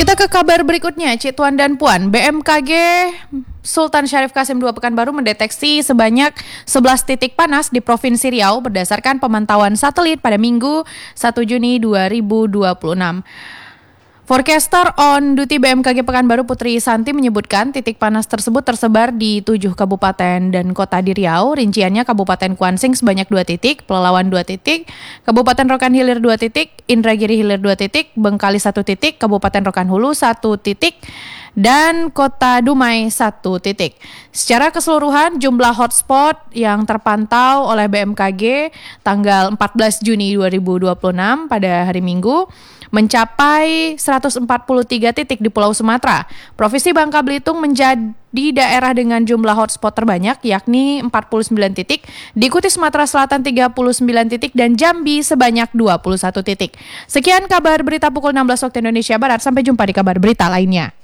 Kita ke kabar berikutnya, Cik Tuan dan Puan. BMKG Sultan Syarif Kasim II Pekanbaru mendeteksi sebanyak 11 titik panas di Provinsi Riau berdasarkan pemantauan satelit pada Minggu 1 Juni 2026. Forecaster on duty BMKG Pekanbaru Putri Santi menyebutkan titik panas tersebut tersebar di 7 kabupaten dan kota di Riau. Rinciannya Kabupaten Kuansing sebanyak 2 titik, Pelalawan 2 titik, Kabupaten Rokan Hilir 2 titik, Indragiri Hilir 2 titik, Bengkali 1 titik, Kabupaten Rokan Hulu 1 titik, dan Kota Dumai 1 titik. Secara keseluruhan jumlah hotspot yang terpantau oleh BMKG tanggal 14 Juni 2026 pada hari Minggu mencapai 143 titik di Pulau Sumatera. Provinsi Bangka Belitung menjadi daerah dengan jumlah hotspot terbanyak, yakni 49 titik, diikuti Sumatera Selatan 39 titik, dan Jambi sebanyak 21 titik. Sekian kabar berita pukul 16 waktu Indonesia Barat, sampai jumpa di kabar berita lainnya.